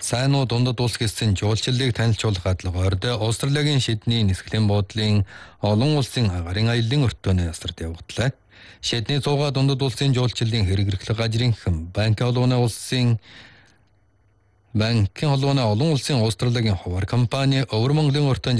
Сайн уу дундад улс гэсэн жуулчлалыг танилцуулах адилгаар Австралийн шидний нисгэлийн буудлын олон улсын агарын аяллаа өртөөний ясарт явагдлаа. Шидний цууга дундад улсын жуулчлалын хэрэг эрхлэх газрын банкын холбооны олон улсын Австралийн хуваар компани Өвөр Монголын өртөө